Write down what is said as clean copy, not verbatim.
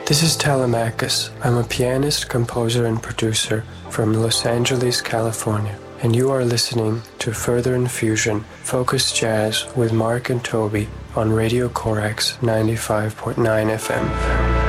This is Telemachus. I'm a pianist, composer, and producer from Los Angeles, California, and you are listening to Further Infusion, Focused Jazz with Mark and Toby on Radio Corax 95.9 FM.